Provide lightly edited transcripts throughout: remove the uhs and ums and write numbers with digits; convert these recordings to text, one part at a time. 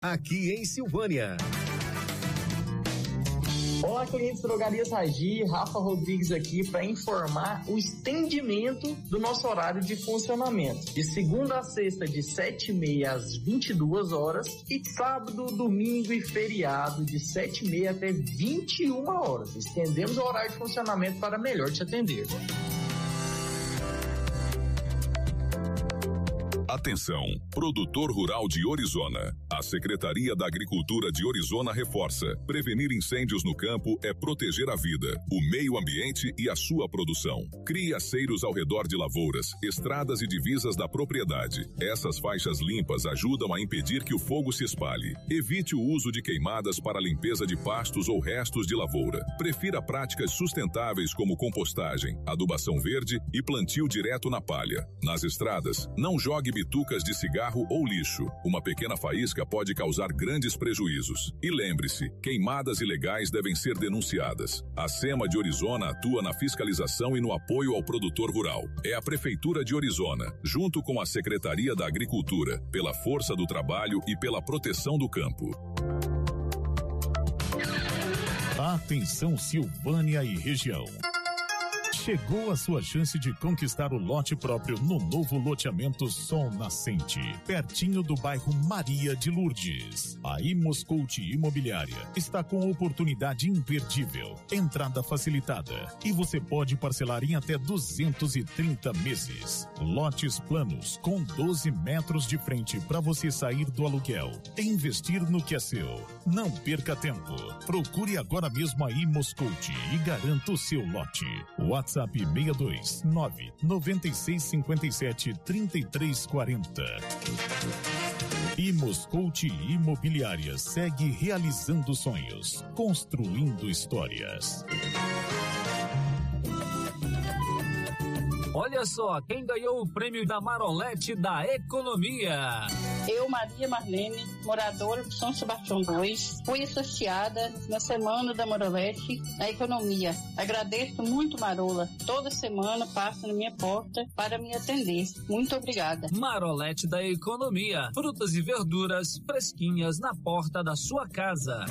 aqui em Silvânia. Olá, clientes Drogarias Ragi, Rafa Rodrigues aqui para informar o estendimento do nosso horário de funcionamento. De segunda a sexta, de 7h30 às 22 horas e sábado, domingo e feriado, de 7h30 até 21 horas. Estendemos o horário de funcionamento para melhor te atender. Atenção, produtor rural de Orizona. A Secretaria da Agricultura de Orizona reforça: prevenir incêndios no campo é proteger a vida, o meio ambiente e a sua produção. Crie aceiros ao redor de lavouras, estradas e divisas da propriedade. Essas faixas limpas ajudam a impedir que o fogo se espalhe. Evite o uso de queimadas para a limpeza de pastos ou restos de lavoura. Prefira práticas sustentáveis como compostagem, adubação verde e plantio direto na palha. Nas estradas, não jogue bitucas de cigarro ou lixo. Uma pequena faísca pode causar grandes prejuízos. E lembre-se, queimadas ilegais devem ser denunciadas. A SEMA de Orizona atua na fiscalização e no apoio ao produtor rural. É a Prefeitura de Orizona, junto com a Secretaria da Agricultura, pela força do trabalho e pela proteção do campo. Atenção, Silvânia e região. Chegou a sua chance de conquistar o lote próprio no novo loteamento Sol Nascente, pertinho do bairro Maria de Lourdes. A Imoscout Imobiliária está com oportunidade imperdível, entrada facilitada e você pode parcelar em até 230 meses. Lotes planos com 12 metros de frente para você sair do aluguel e investir no que é seu. Não perca tempo. Procure agora mesmo a Imoscout e garanta o seu lote. WhatsApp 62 99657 3340. Imoscout Imobiliária segue realizando sonhos, construindo histórias. Olha só, quem ganhou o prêmio da Marolete da Economia. Eu, Maria Marlene, moradora do São Sebastião 2, fui associada na Semana da Marolete da Economia. Agradeço muito, Marola. Toda semana passa na minha porta para me atender. Muito obrigada. Marolete da Economia. Frutas e verduras fresquinhas na porta da sua casa.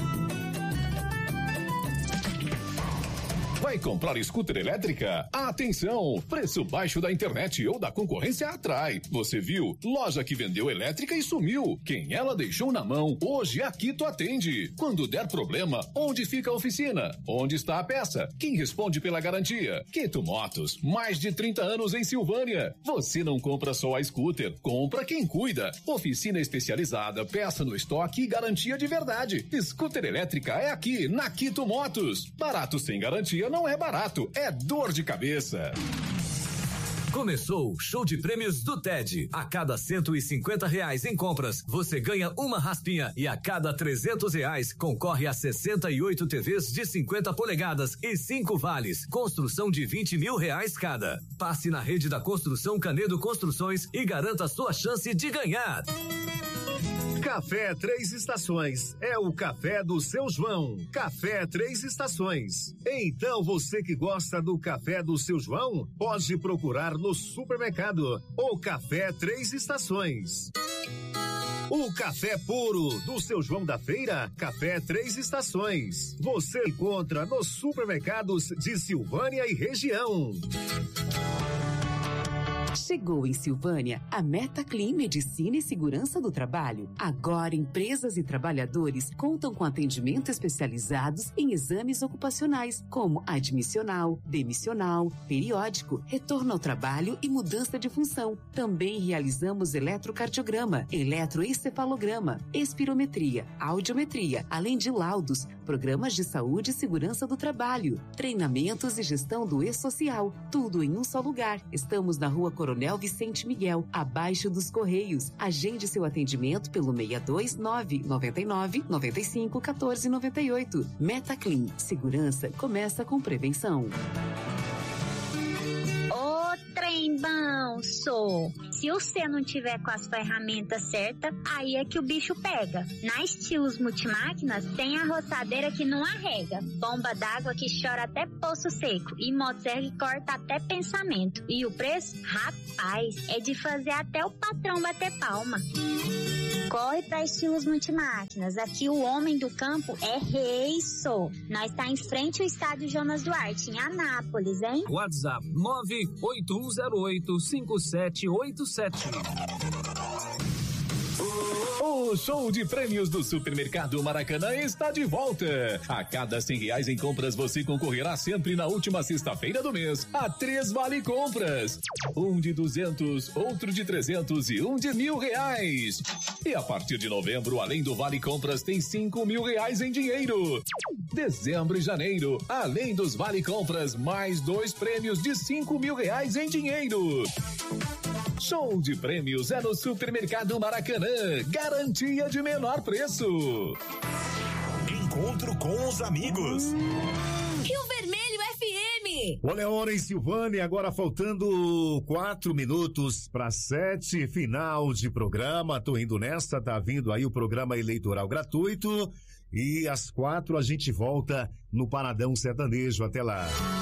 Vai comprar scooter elétrica? Atenção! Preço baixo da internet ou da concorrência atrai. Você viu? Loja que vendeu elétrica e sumiu. Quem ela deixou na mão, hoje a Quito atende. Quando der problema, onde fica a oficina? Onde está a peça? Quem responde pela garantia? Quito Motos, mais de 30 anos em Silvânia. Você não compra só a scooter, compra quem cuida. Oficina especializada, peça no estoque e garantia de verdade. Scooter elétrica é aqui, na Quito Motos. Barato sem garantia não é barato, é dor de cabeça. Começou o show de prêmios do TED. A cada R$150 em compras, você ganha uma raspinha e a cada R$300 concorre a 68 TVs de 50 polegadas e 5 vales. Construção de R$20 mil cada. Passe na rede da Construção Canedo Construções e garanta a sua chance de ganhar. Café Três Estações é o café do seu João. Café Três Estações. Então você que gosta do café do seu João, pode procurar no supermercado o Café Três Estações. O café puro do seu João da Feira, Café Três Estações. Você encontra nos supermercados de Silvânia e região. Chegou em Silvânia a Metaclean Medicina e Segurança do Trabalho. Agora, empresas e trabalhadores contam com atendimento especializados em exames ocupacionais, como admissional, demissional, periódico, retorno ao trabalho e mudança de função. Também realizamos eletrocardiograma, eletroencefalograma, espirometria, audiometria, além de laudos, programas de saúde e segurança do trabalho, treinamentos e gestão do e-social. Tudo em um só lugar. Estamos na Rua Coronel Vicente Miguel, abaixo dos Correios. Agende seu atendimento pelo 62999951498. Metaclean. Segurança começa com prevenção. Ô, trem bom, sou. Se você não tiver com as ferramentas certas, aí é que o bicho pega. Na Estilos Multimáquinas tem a roçadeira que não arrega, bomba d'água que chora até poço seco e motosserra que corta até pensamento. E o preço? Rapaz, é de fazer até o patrão bater palma. Corre pra Estilos Multimáquinas. Aqui o homem do campo é rei, só. Nós tá em frente ao estádio Jonas Duarte, em Anápolis, hein? WhatsApp 981085787. O show de prêmios do Supermercado Maracanã está de volta. A cada R$100 em compras, você concorrerá sempre na última sexta-feira do mês a 3 vale compras. Um de 200, outro de 300 e um de R$1.000. E a partir de novembro, além do vale compras, tem R$5.000 em dinheiro. Dezembro e janeiro, além dos vale compras, mais 2 prêmios de R$5.000 em dinheiro. Show de prêmios é no Supermercado Maracanã. Garantia de menor preço. Encontro com os amigos. Rio Vermelho FM. Olha a hora em Silvânia, agora faltando 4 minutos para 7, final de programa. Tô indo nessa, tá vindo aí o programa eleitoral gratuito. E às 4 a gente volta no Paradão Sertanejo. Até lá.